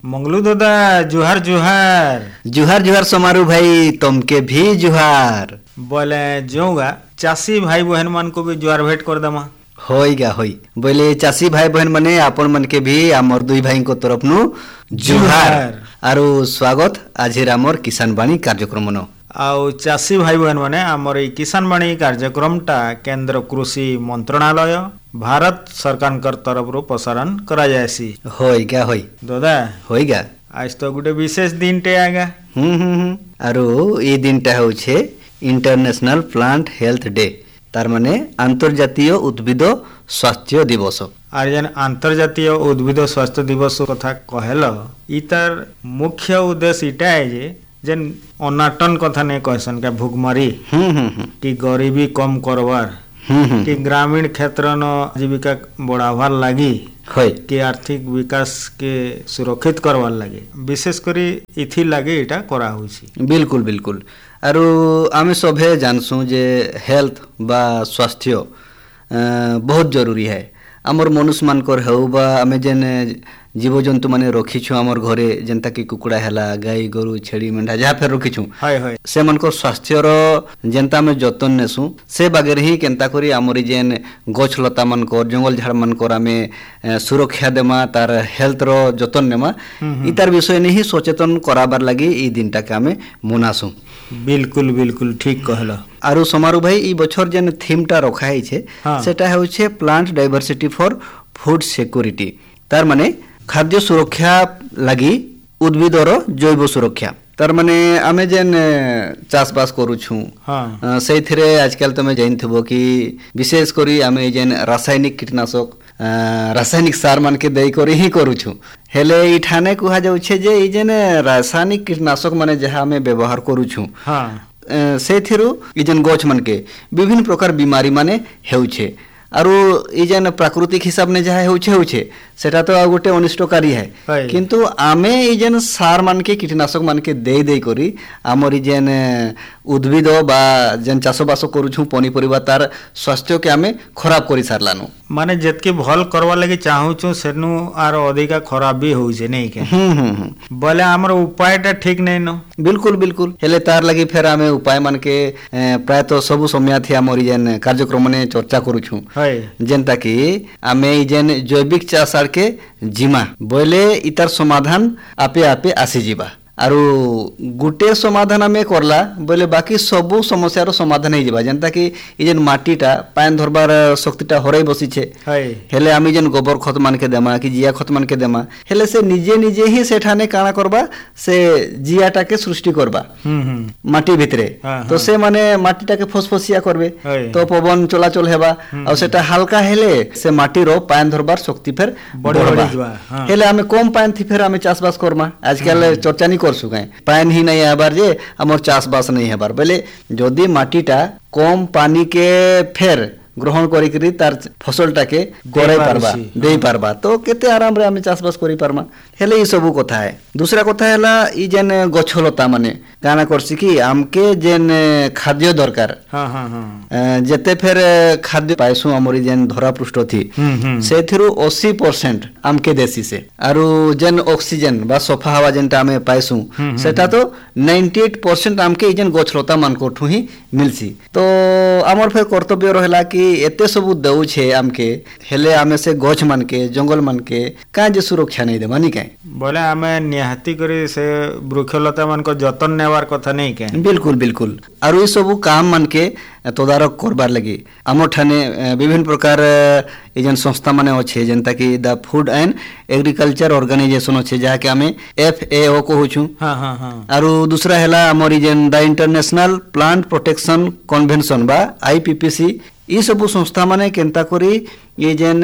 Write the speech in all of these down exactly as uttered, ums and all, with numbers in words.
मंगलू दादा जुहार जुहार जुहार जुहार समारू भाई तुमके भी जुहार। बोले जोगा चाषी भाई बहन मान को भी जुहार भेंट कर दमा। होइगा होई बोले चाषी भाई बहन मने आपन मन के भी आमर दुई भाई को तरफ नु जुहार आरु स्वागत आज आमर किसान बाणी कार्यक्रम नो। आउ चाषी भाई बहन माने आमर ई किसान बाणी कार्यक्रमटा केंद्र कृषि मंत्रणालय भारत सरकार कर तरफ रो प्रसारण करा जायसी। होइगा होई दादा होइगा आज तो गुटे विशेष दिन टे आगा। हम्म हम्म आरु ई दिनटा होछे इंटरनेशनल प्लांट हेल्थ डे तार माने अंतर्जातीय उद्भिद स्वास्थ्य दिवस। आर जन अंतर्जातीय उद्भिद स्वास्थ्य दिवस कथा कहल ई तार मुख्य उद्देश्य इटा है जे जेन अनाटन कथा नहीं कहसन का भूखमरी कि गरीबी कम करवार कि ग्रामीण क्षेत्र न आजीविका बढ़ावार लगी कि आर्थिक विकास के सुरक्षित करवार लगे विशेष करी इथि लगे इटा करा होछि। बिल्कुल बिल्कुल आरु आमे सभे जानसु जे हेल्थ बा स्वास्थ्य बहुत जरूरी है। आमर मनुष्य मानकर हो बा आमे जेन जीव जंतु माने रखिछु आमर घरे जेंता कि कुकुड़ा हैला गाय गोरु छेड़ी मेंढा जहाँ फेर रखिछु हाय हाय से मनकर स्वास्थ्य रो जेंता में जतन नेसु से बागेर ही केंता करी आमरी जेन गछ लता मानकर जंगल झाड़ मानकर आमे सुरक्षा देमा तार हेल्थ रो जतन नेमा इतार विषय नहीं सचेतन कराबार लागि ई दिनटा के आमे मनासु। बिल्कुल बिल्कुल ठीक कहला। आरु समारू भाई ई बछर जेन थीमटा रखा है छे सेटा होछे plant diversity for food security तार माने खाद्य सुरक्षा लगी उद्भिदर जैव सुरक्षा तार माने आमे जेन चाष बास करूछु हाँ। से थिरे आजकल तमे जानथिबो कि विशेष करी आमे जेन रासायनिक कीटनाशक रासायनिक सार मान के देई करी ही करूछु हेले इठाने कुहा जाउछे जे ई जेन रासायनिक कीटनाशक माने जहा आमे व्यवहार करूछु हाँ। से थिरु ई जेन गछ मान के विभिन्न प्रकार बीमारी माने हेउछे आरु ई जेन प्राकृतिक हिसाब ने जहा होछे होछे सेटा तो गोटे अनिष्टकारी है किंतु आमे ई जेन सार मान के कीटनाशक मान के दे दे करी आमर ई जेन उद्भिद बा जेन चाष बास करूछु पनीपरिबा तार स्वास्थ्य के आमे खराब करी सारलानु माने जेतके भल करवा लागि चाहूछु सेनु आर अधिका खराब भी होउछे नै के हम्म हम्म बोले हमर उपायटा ठीक नै न। बिल्कुल बिल्कुल हेले तार लागि फेर आमे उपाय मान के प्राय तो सब समय थी आमर जेन कार्यक्रम ने चर्चा करूछु जेनता कि आमे ई जेन जैविक चाष के जिमा बोले इतार समाधान आपे आपे आसी जिबा आरु गुटे समाधान आमे करला बोले बाकी सबु समस्या रो समाधान हे जिबा जेनता कि ई जेन माटीटा पान धरबार शक्तिटा हरै बसी छे हेले आमी जेन गोबर खत मान के देमा कि जिया खत मान के देमा हेले से निजे निजे ही सेठाने काना करबा से जियाटा के सृष्टि करबा माटी भितरे तो से माने माटीटा के फसफसिया करबे तो पवन चलाचल हेबा आ सेटा हल्का हेले से माटी रो पान धरबार शक्ति फेर बढ़बा हेले आमे कम पान थी फेर आमे चाष बास करमा आजकल चर्चा नहीं पानी ही नहीं आबार जे हमर चाष बास नहीं हेबार बोले जदि माटीटा कम पानी के फेर ग्रहण करी करी तार फसलटा के गरै पारबा देई पारबा तो केते आराम रे आमे चाष बास करी पारमा हेले ई सब कथा है। दूसरा कथा हैला ई जेन गछलता माने काना करसी कि आमके जेन खाद्य दरकार हां हां हां जेते फेर खाद्य पाइसु हमरी जेन धरा पृष्ठ थी सेथिरु अस्सी परसेंट आमके देसी से आरु जेन ऑक्सीजन बा सफा हवा जेनटा आमे पाइसु सेटा तो अट्ठानवे परसेंट आमके ई जेन गछलता मान कोठु ही मिलसी तो हमर फेर कर्तव्य रहला कि एते सब दउ छे आमके हेले आमे से गछ मान के जंगल मान के का जे सुरक्षा नहीं दे मानी के बोले आमे निहाती करी से वृक्षलता मान को जतन नेवार कथा नहीं के। बिल्कुल बिल्कुल आरु ई सब काम मान के तदारक करबार लगी आमो ठाने विभिन्न प्रकार ए जेन संस्था माने अछि जेनता कि the food and agriculture organisation अछि जहा के हमें एफ ए ओ को होछु हां हां हां आरु दूसरा हैला हमर जेन the international plant protection convention बा आई पी पी सी ई सब संस्था माने केनता करी ये जेन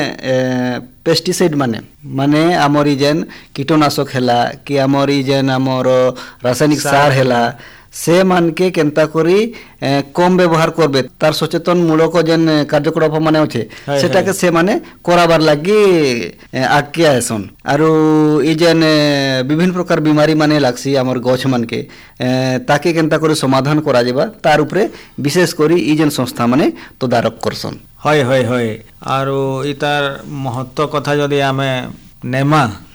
पेस्टिसाइड माने माने आमर जेन कीटनाशक हैला कि आमर जेन आमर रासायनिक सार हैला से मान के केनता करी कम व्यवहार करबे तार सचेतन मूलक जेन कार्यक्रम माने अछि सेटा के से माने कराबार लागि आके आसन आरो ई जेन विभिन्न प्रकार बीमारी माने लागसी हमर गछ मान के ताके केनता करी समाधान करा जेबा तार ऊपर विशेष करी ई जेन संस्था माने तदारक करसन। হয় হয় হয় आरो इतार महत्व कथा जदि आमे नेमा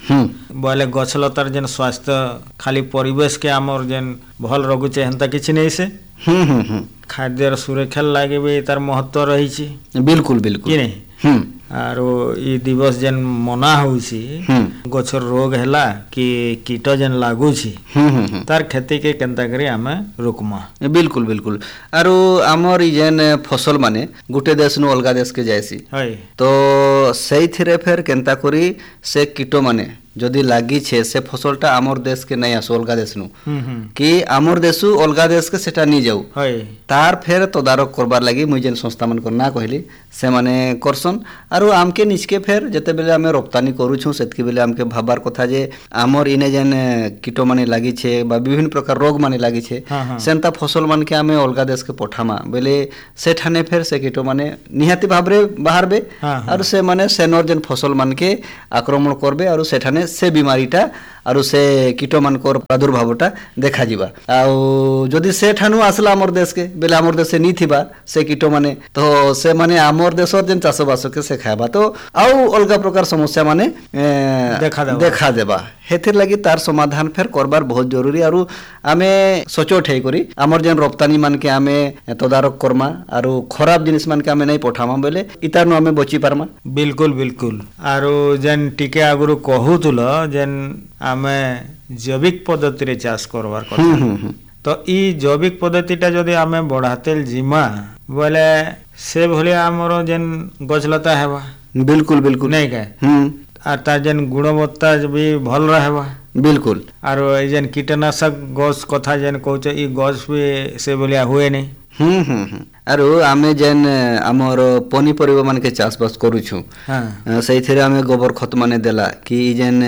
बोले गछ लतार जेन स्वास्थ्य खाली परिवेश के आमर जेन भल रखुचे हेन्ता किछि नहीं से खाद्यर सुरक्षा लगे भी तार महत्व रही। बिल्कुल बिल्कुल कि नहीं आरो ई दिवस जेन मना होउछि गछर रोग हैला कि कीट जेन लागुछि तार खेती के केनता करी आमे रोकमा। बिल्कुल बिल्कुल आरो हमर ई जेन फसल माने गुटे देश नु अलगा देश के जायसी तो सेइथिरे फेर केनता करी से कीट माने जदि लागी छे से फसलटा आमर देश के नहीं आसो अलगा देश नु कि आमर देशु अलगा देश के सेटा नहीं जाऊ तार फेर तदारक करबार लागि मुई जेन संस्था मन को ना कहली से माने करसन आरो आमके निचके फेर जते बेले आमे रप्तानी करूछु सेतके बेले आमके भाबार कथा जे आमर इने जेन कीट माने लागी छे बा विभिन्न प्रकार रोग माने लागी छे सेंता फसल मान के आमे अलगा देश के पठामा बेले सेठाने फेर से कीट माने निहाती भाबरे बाहरबे आरो से माने सेनर जेन फसल मान के आक्रमण करबे आरो सेठाने से बीमारीटा आरो से कीट मानकर प्रादुर्भावटा देखा जिबा आउ जदि से ठानु आसला हमर देश के बेले हमर देश से नी थिबा से कीट माने तो से माने हमर देशर जेन चाष बास के से खाबा तो आउ अलगा प्रकार समस्या माने देखा देबा देखा देबा हेतिर लगी तार समाधान फेर करबार बहुत जरूरी आरो आमे सचोट है करी हमर जेन रप्तानी मान के आमे तदारक करमा आरो खराब जिनिस मान के आमे नहीं पठामा बेले इतार नु आमे बची पारमा। बिल्कुल बिल्कुल आरो जेन टिके आगुरु कहूतुल जेन आमे जैविक पद्धति रे चाष करबार कथा तो ई जैविक पद्धतिटा जदि आमे बढ़ातेल जिमा बोले से भलिया हमर जेन गछलता हेबा। बिल्कुल बिल्कुल नहीं का आर तार जेन गुणवत्ता भी भल रहबा। बिल्कुल आरो जेन कीटनाशक गछ कथा जेन कहछ ई गछ भी से भलिया हुए नहीं। हम्म हम्म आरो आमे जेन हमर पनीपरिबा मान के चाष बास करूछु हां सेइथिरे आमे गोबर खत माने देला कि जेन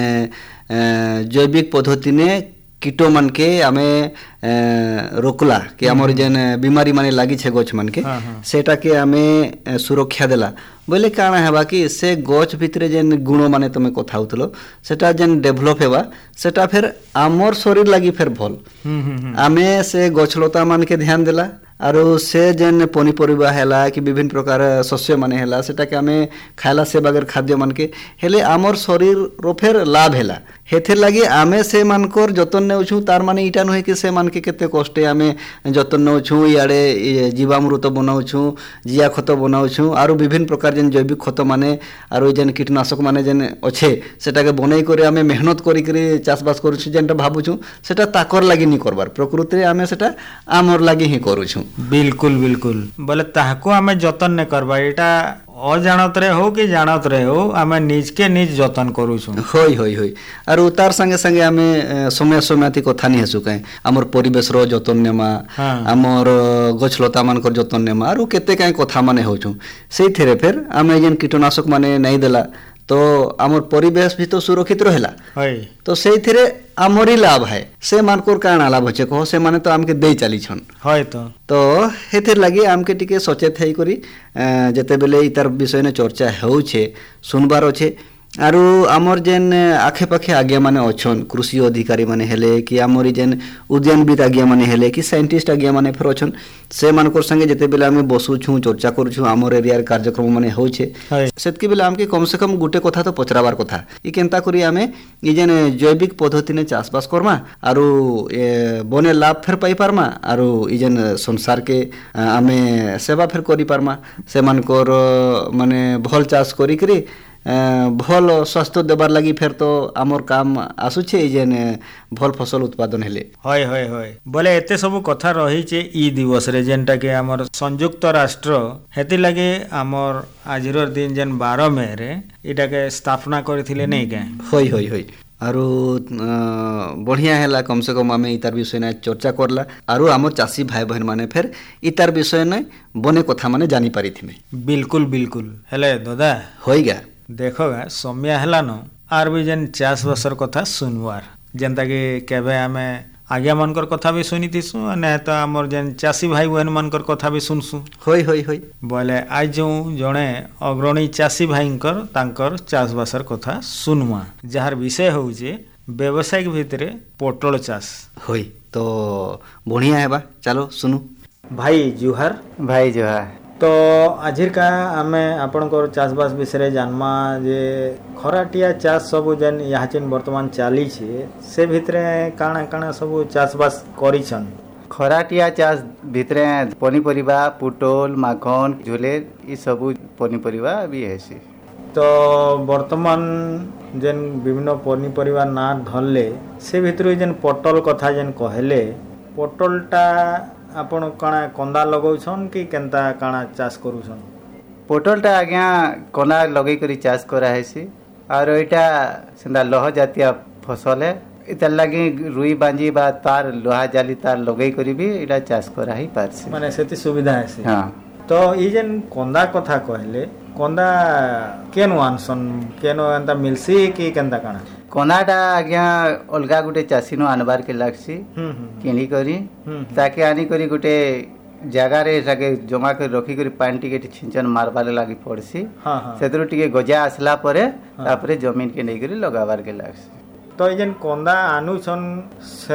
जैविक पद्धति ने कीट मान के आमे रोकला कि हमर जेन बीमारी माने लागी छे गछ मान के सेटा के आमे सुरक्षा देला बोले काना हेबा कि से गछ भितरे जेन गुण माने तमे कथा होतलो सेटा जेन डेभलप हेबा सेटा फिर हमर शरीर लागी फिर भल आमे से गछलता मान के ध्यान देला आरो से जेन पनीपरिबा हैला कि विभिन्न प्रकार शस्य माने हैला सेटा के आमे खाइला से बगैर खाद्य मान के हेले हमर शरीर रो फेर लाभ हैला हेथिर लागि आमे से मानकर जतन नेउछु तार माने इटा नहे कि से मान के केते कष्टे आमे जतन नेउछु इयाडे जीवामृत बनाउछु जिया खत बनाउछु आरो विभिन्न प्रकार जेन जैविक खत माने आरो जेन कीटनाशक माने जेन अच्छे सेटा के बनै करे आमे मेहनत करी करी चाष बास करूछु जेनटा भाबुछु सेटा ताकर लागि नि करबार प्रकृति रे आमे सेटा आमर लागि ही करूछु। बिल्कुल बिल्कुल बोले ताहाको आमे जतन ने करबा एटा अजाणत रे हो कि जानत रे हो आमे निज के निज जतन करूछु होय होय होय आरो तार संगे संगे आमे समय समयति कथा नि हेसु काई हमर परिवेश रो जतन नेमा हमर गछलता मान कर जतन नेमा आरो केते काई कथा माने होछु सेइथिरे फेर आमे जेन कीटनाशक माने नै देला तो हमर परिवेश भी तो सुरक्षित रहेला तो सेइथिरे हमरी लाभ है से मानकर काना लाभ होचे कहो से माने तो हमके देई चली छन होय तो तो हेतिर लागि हमके टिके सचेत हेई करी जते बेले इतार विषय ने चर्चा होउछे सुनबार होछे आरो हमर जेन आखे पाखे आज्ञा माने अछन कृषि अधिकारी माने हेले कि हमर जेन उद्यानविद आज्ञा माने हेले कि साइंटिस्ट आज्ञा माने फेर अछन से मानकर संगे जते बेले हमें बसु छु चर्चा करू छु हमर एरिया कार्यक्रम माने होउछे सेतके बेले हमके कम से कम गुटे कथा तो पचराबार कथा ई केनता करी हमें ई जेन जैविक पद्धति ने चाष बास करमा आरो बने लाभ फेर पाई पारमा आरो ई जेन संसार के हमें सेवा फेर करी पारमा से मानकर माने भल चाष करी करी भल स्वास्थ्य देबार लगी फेर तो आमर काम आसुछे जेन भल फसल उत्पादन हेले होय होय होय बोले एते सब कथा रही छे ई दिवस रे जेनटा के हमर संयुक्त राष्ट्र हेति लगे हमर आजिर दिन जेन बारह मई रे इटा के स्थापना करथिले नै के होय होय होय आरो बढ़िया हैला कम से कम आमे इतार विषय ने चर्चा करला आरो हमर चासी भाई बहन माने फेर इतार विषय ने बने कथा माने जानि पारिथिमे। बिल्कुल बिल्कुल हेले दादा होइगा देखोगा समय हेला न आर भी जेन चाष बासर कथा सुनवार जेनता कि केबे आमे आज्ञा मानकर कथा भी सुनिथिसु ने तो हमर जेन चासी भाई बहन मानकर कथा भी सुनसु होय होय होय बोले आज जो जणे अग्रणी चासी भाईंकर तांकर चाष बासर कथा सुनवा जहार विषय होउजे व्यवसायिक भितरे पोटल चाष होय तो बढ़िया हेबा चलो सुनु भाई जुहार भाई जुहार तो आजिर का आमे आपनकर चाषबास विषय जानमा जे खराटिया चाष सब जेन याचिन वर्तमान चाली छे से भितरे काना काना सब चाषबास करिछन। खराटिया चाष भितरे पनीपरिबा पुटोल माखन झोले ई सब पनीपरिबा भी हेसी। तो वर्तमान जेन विभिन्न पनीपरिबा ना धरले से भितरे जेन पटल कथा जेन कहले पटलटा आपण काना कंदा लगाउछन कि केनता काना चाष करूछन। पटलटा आज्ञा कंदा लगे करी चाष करा हेसी और एटा सेंदा लह जातीय फसल है। इतार लगी रुई बांजी बा तार लोहा जाली तार लगे करी भी एटा चाष करा ही पारसी माने सेति सुविधा है। हां तो ई जेन कंदा कथा कहले कंदा केन वानसन केनो एंता मिलसी कि केनता काना कंदाटा आज्ञा अलगा गुटे चासी नो आनबार के लागसी किनी करी ताके आनी करी गुटे जगह रे सके जमा कर रखी करी पानी टिके छिंचन मारबाले लागी पड़सी। हां हां सेतरो टिके गजा आसला परे तापरे जमीन के नै करी लगाबार के लागसी। तो ई जेन कंदा आनुछन